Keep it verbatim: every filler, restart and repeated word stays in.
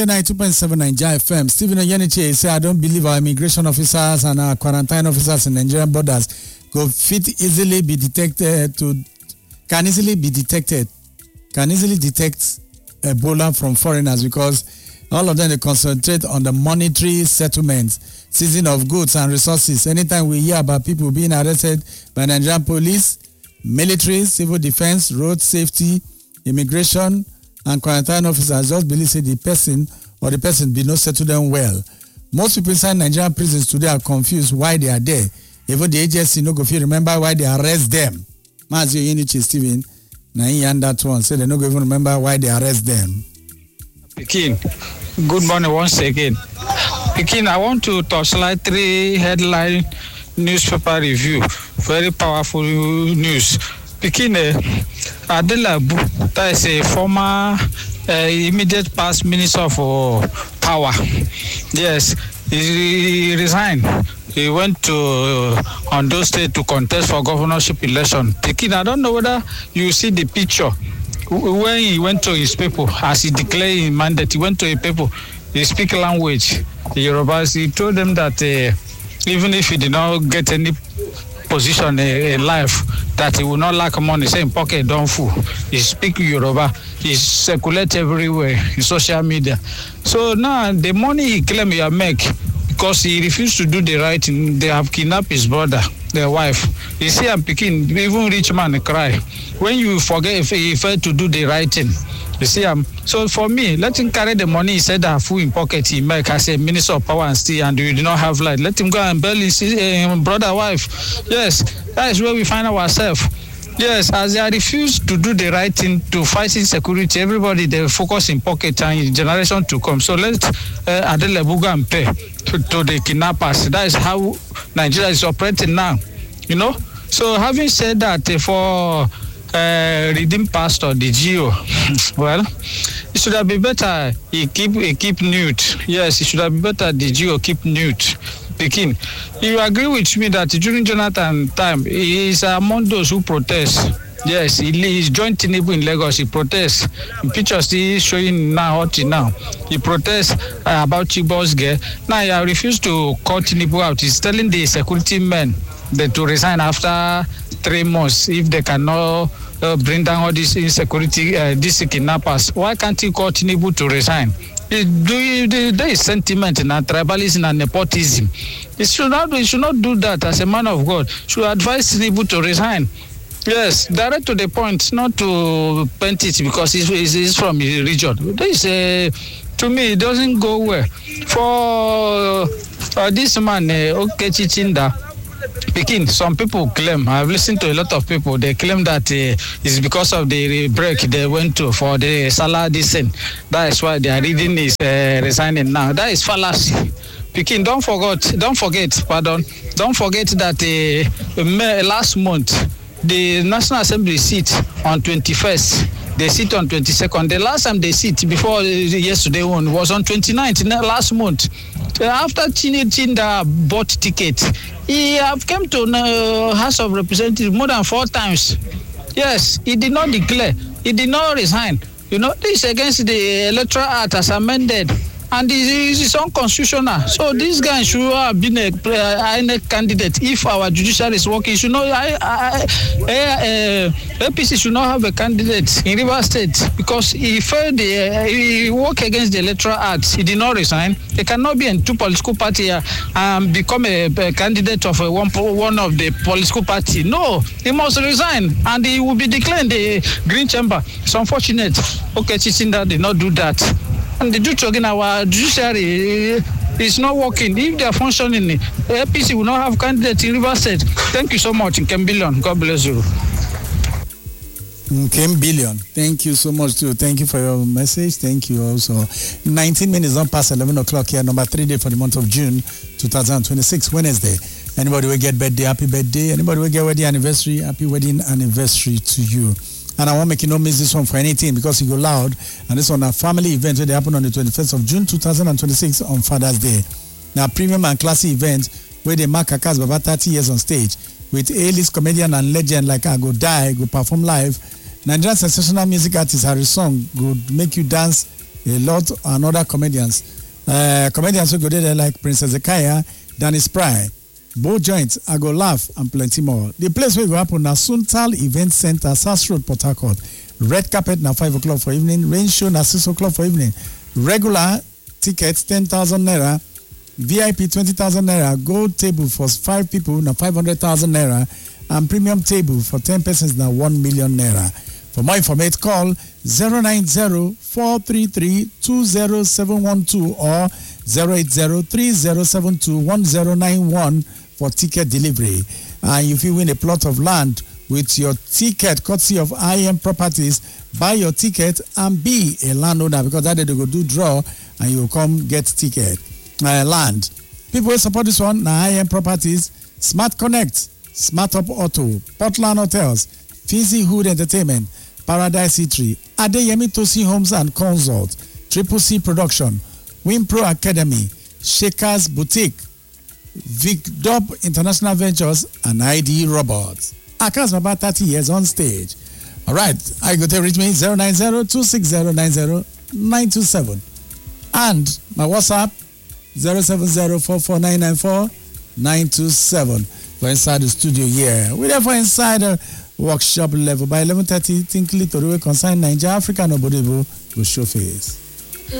ninety-two point seven Nigeria F M. Stephen Oyeniche say I don't believe our immigration officers and our quarantine officers in Nigerian borders go fit easily be detected to can easily be detected can easily detect Ebola from foreigners because all of them they concentrate on the monetary settlements, seizing of goods and resources. Anytime we hear about people being arrested by Nigerian police, military, civil defense, road safety, immigration, and quarantine officers, just believe say the person or the person be not settle them well. Most people inside Nigerian prisons today are confused why they are there. Even the agency no go fit remember why they arrest them. Mazio Yenichi Stephen, na he that one say they no go even remember why they arrest them. Pekin, good morning once again. Pekin, I want to torchlight three headline newspaper review. Very powerful news. Pekin, uh, Adelabu, that is a former uh, immediate past minister of uh, power. Yes, he, he resigned. He went to uh, Ondo State to contest for governorship election. Pekin, I don't know whether you see the picture. When he went to his people, as he declared his mandate, he went to his people, he speak language, the Yorubas. He told them that uh, even if he did not get any position in life, that he will not lack money, say in pocket don't fool. He speak Yoruba, he circulate everywhere in social media. So now the money he claim he make, because he refused to do the right thing, they have kidnapped his brother, their wife. You see, I'm picking, even rich man cry. When you forget if he failed to do the right thing, you see, um, so for me, let him carry the money he said that full in pocket he make as a minister of power and steel, and you do not have light. Let him go and bail his uh, brother wife. Yes, that is where we find ourselves. Yes, as they refuse to do the right thing to fight insecurity, everybody they focus in pocket and generation to come. So let uh, Adelebu go and pay to, to the kidnappers. That is how Nigeria is operating now. You know. So having said that, uh, for uh, Redeemed Pastor the G O, well, it should have been better he keep he keep mute. Yes, it should have been better the G O keep mute. Pekin, you agree with me that during Jonathan time, he is among those who protest. Yes, he, he joined Tinubu in Lagos. He protests. Pictures he showing now, now. He protests uh, about Chibok's girl. Now he refused to call Tinubu out. He's telling the security men that to resign after three months if they cannot uh, bring down all these insecurity, uh, these kidnappers. Why can't he call Tinubu to resign? Do there is sentiment and tribalism and nepotism. He should not. He should not do that as a man of God. Should advise Tinubu to resign. Yes, direct to the point, not to paint it because he's, he's from his region. There is a, to me, it doesn't go well. For uh, this man, uh, Okechi Chinda, Pekin, some people claim, I've listened to a lot of people, they claim that uh, it's because of the break they went to for the Salah descent. That is why their reading is uh, resigning now. That is fallacy. Pekin, don't forget, don't forget, pardon, don't forget that uh, last month, the National Assembly sit on twenty-first. They sit on twenty-second. The last time they sit before uh, yesterday one was on twenty-ninth last month. Uh, after Chinda bought ticket, he have come to uh, House of Representatives more than four times. Yes, he did not declare. He did not resign. You know, this is against the Electoral Act as amended. And it is unconstitutional. So this guy should have been a, a, a candidate. If our judiciary is working, should not. I, I, I, uh, A P C should not have a candidate in Rivers State because he failed. The, uh, he worked against the Electoral Act. He did not resign. He cannot be in two political parties and um, become a, a candidate of a one one of the political party. No, he must resign, and he will be declared the Green Chamber. It's unfortunate. Okay, Chinda did not do that. And the truth again, our judiciary is not working. If they are functioning, the A P C will not have candidates in Rivers State. Thank you so much, Nkem Billion. God bless you. Nkem Billion. Thank you so much, too. Thank you for your message. Thank you also. nineteen minutes on past eleven o'clock here, number three day for the month of June, twenty twenty-six, Wednesday. Anybody will get birthday, happy birthday. Anybody will get wedding anniversary, happy wedding anniversary to you. And I won't make you no miss this one for anything because you go loud. And this one a family event where they happen on the twenty-first of June twenty twenty-six on Father's Day. Now premium and classy event where they mark Kakas Baba thirty years on stage with A-list comedian and legend like I Go Die, go perform live. Nigerian sensational music artist Harry Song would make you dance a lot and other comedians. Uh, comedians who go there like Princess Zakaya, Danny Spry, Bo Joint, I Go Laugh, and plenty more. The place where go happen na Suntal Event Center, South Road, Port Harcourt. Red carpet na five o'clock for evening, rain show na six o'clock for evening. Regular tickets ten thousand naira, V I P twenty thousand naira, gold table for five people na five hundred thousand naira, and premium table for ten persons na one million naira. For more information, call zero nine zero, four three three, two zero seven one two or zero eight zero, three zero seven two, one zero nine one for ticket delivery. And if you win a plot of land with your ticket, courtesy of I M Properties, buy your ticket and be a landowner, because that day they go do draw and you will come get ticket. Uh, land. People who support this one, now I M Properties, Smart Connect, Smart Up Auto, Portland Hotels, Fizzy Hood Entertainment, Paradise Eatery, Adeyemi Tosi Homes and Consult, Triple C Production, Winpro Academy, Shakers Boutique, Vic Dub International Ventures, and I D Robots. Akas about thirty years on stage. All right, I go to reach me zero nine zero, two six zero, nine zero nine two seven. And my WhatsApp zero seven zero, four four nine nine four, nine two seven. For inside the studio here. We're there for inside the workshop level. By eleven thirty, Tinkly Toruwe concern Nigeria, Africa, and Obodebo will show face.